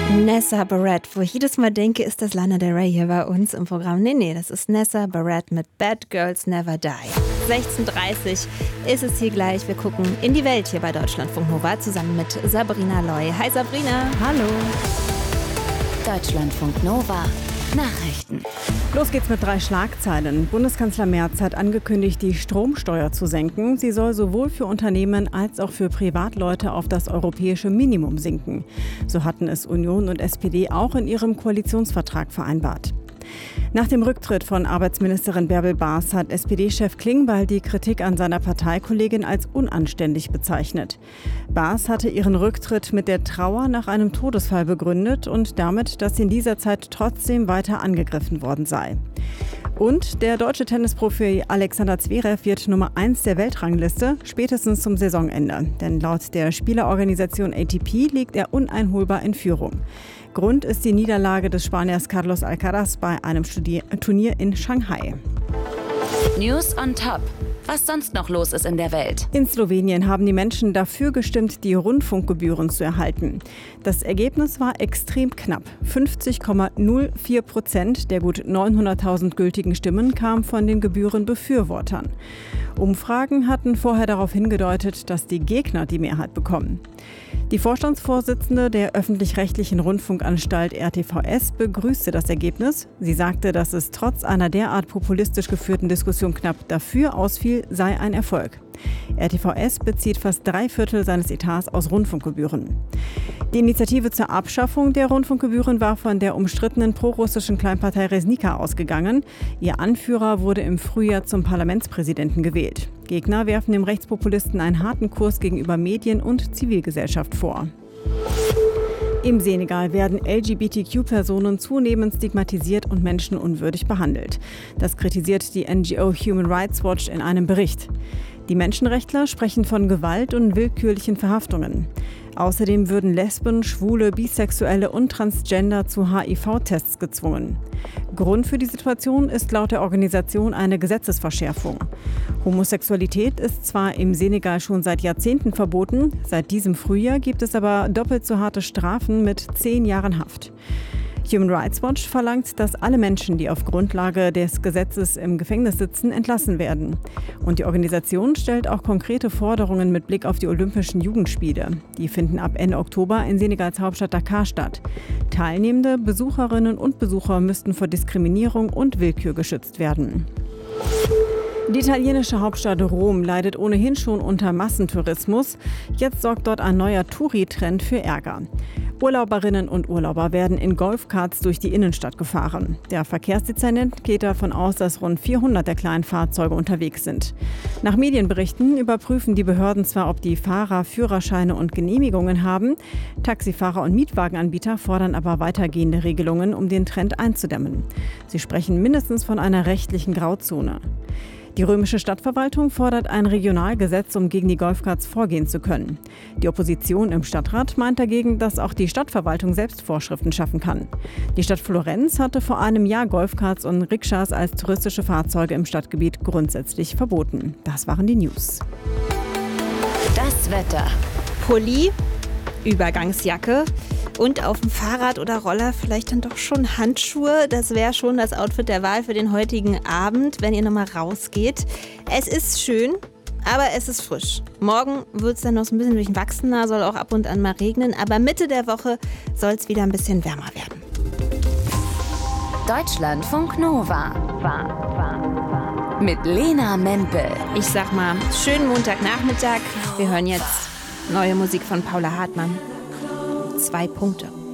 Nessa Barrett, wo ich jedes Mal denke, ist das Lana Del Rey hier bei uns im Programm. Nee, das ist Nessa Barrett mit Bad Girls Never Die. 16:30 ist es hier gleich. Wir gucken in die Welt hier bei Deutschlandfunk Nova zusammen mit Sabrina Loy. Hi Sabrina. Hallo. Deutschlandfunk Nova. Nachrichten. Los geht's mit 3 Schlagzeilen. Bundeskanzler Merz hat angekündigt, die Stromsteuer zu senken. Sie soll sowohl für Unternehmen als auch für Privatleute auf das europäische Minimum sinken. So hatten es Union und SPD auch in ihrem Koalitionsvertrag vereinbart. Nach dem Rücktritt von Arbeitsministerin Bärbel Baas hat SPD-Chef Klingbeil die Kritik an seiner Parteikollegin als unanständig bezeichnet. Baas hatte ihren Rücktritt mit der Trauer nach einem Todesfall begründet und damit, dass sie in dieser Zeit trotzdem weiter angegriffen worden sei. Und der deutsche Tennisprofi Alexander Zverev wird Nummer 1 der Weltrangliste, spätestens zum Saisonende. Denn laut der Spielerorganisation ATP liegt er uneinholbar in Führung. Grund ist die Niederlage des Spaniers Carlos Alcaraz bei einem Turnier in Shanghai. News on Top. Was sonst noch los ist in der Welt. In Slowenien haben die Menschen dafür gestimmt, die Rundfunkgebühren zu erhalten. Das Ergebnis war extrem knapp. 50,04% der gut 900.000 gültigen Stimmen kamen von den Gebührenbefürwortern. Umfragen hatten vorher darauf hingedeutet, dass die Gegner die Mehrheit bekommen. Die Vorstandsvorsitzende der öffentlich-rechtlichen Rundfunkanstalt RTVS begrüßte das Ergebnis. Sie sagte, dass es trotz einer derart populistisch geführten Diskussion knapp dafür ausfiel, sei ein Erfolg. RTVS bezieht fast 3/4 seines Etats aus Rundfunkgebühren. Die Initiative zur Abschaffung der Rundfunkgebühren war von der umstrittenen prorussischen Kleinpartei Reznika ausgegangen. Ihr Anführer wurde im Frühjahr zum Parlamentspräsidenten gewählt. Gegner werfen dem Rechtspopulisten einen harten Kurs gegenüber Medien und Zivilgesellschaft vor. Im Senegal werden LGBTQ-Personen zunehmend stigmatisiert und menschenunwürdig behandelt. Das kritisiert die NGO Human Rights Watch in einem Bericht. Die Menschenrechtler sprechen von Gewalt und willkürlichen Verhaftungen. Außerdem würden Lesben, Schwule, Bisexuelle und Transgender zu HIV-Tests gezwungen. Grund für die Situation ist laut der Organisation eine Gesetzesverschärfung. Homosexualität ist zwar im Senegal schon seit Jahrzehnten verboten, seit diesem Frühjahr gibt es aber doppelt so harte Strafen mit 10 Jahren Haft. Human Rights Watch verlangt, dass alle Menschen, die auf Grundlage des Gesetzes im Gefängnis sitzen, entlassen werden. Und die Organisation stellt auch konkrete Forderungen mit Blick auf die Olympischen Jugendspiele. Die finden ab Ende Oktober in Senegals Hauptstadt Dakar statt. Teilnehmende Besucherinnen und Besucher müssten vor Diskriminierung und Willkür geschützt werden. Die italienische Hauptstadt Rom leidet ohnehin schon unter Massentourismus. Jetzt sorgt dort ein neuer Touri-Trend für Ärger. Urlauberinnen und Urlauber werden in Golfkarts durch die Innenstadt gefahren. Der Verkehrsdezernent geht davon aus, dass rund 400 der kleinen Fahrzeuge unterwegs sind. Nach Medienberichten überprüfen die Behörden zwar, ob die Fahrer Führerscheine und Genehmigungen haben. Taxifahrer und Mietwagenanbieter fordern aber weitergehende Regelungen, um den Trend einzudämmen. Sie sprechen mindestens von einer rechtlichen Grauzone. Die römische Stadtverwaltung fordert ein Regionalgesetz, um gegen die Golfkarts vorgehen zu können. Die Opposition im Stadtrat meint dagegen, dass auch die Stadtverwaltung selbst Vorschriften schaffen kann. Die Stadt Florenz hatte vor einem Jahr Golfkarts und Rikschas als touristische Fahrzeuge im Stadtgebiet grundsätzlich verboten. Das waren die News. Das Wetter. Pulli, Übergangsjacke und auf dem Fahrrad oder Roller vielleicht dann doch schon Handschuhe. Das wäre schon das Outfit der Wahl für den heutigen Abend, wenn ihr nochmal rausgeht. Es ist schön, aber es ist frisch. Morgen wird es dann noch so ein bisschen durchwachsener, soll auch ab und an mal regnen. Aber Mitte der Woche soll es wieder ein bisschen wärmer werden. Deutschlandfunk Nova. Mit Lena Mempel. Ich sag mal, schönen Montagnachmittag. Wir hören jetzt neue Musik von Paula Hartmann. 2 Punkte.